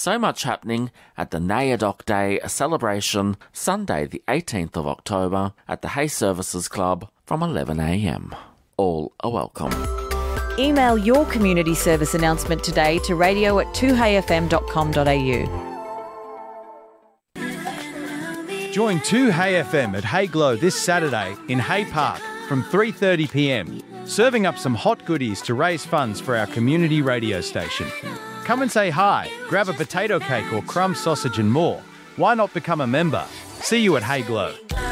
so much happening at the NAIADOC Day celebration Sunday the 18th of October at the Hay Services Club from 11 a.m. All are welcome. Email your community service announcement today to radio@2hayfm.com.au. Join 2HayFM at Hayglow this Saturday in Hay Park from 3:30 p.m, serving up some hot goodies to raise funds for our community radio station. Come and say hi, grab a potato cake or crumb sausage and more. Why not become a member? See you at Hayglow.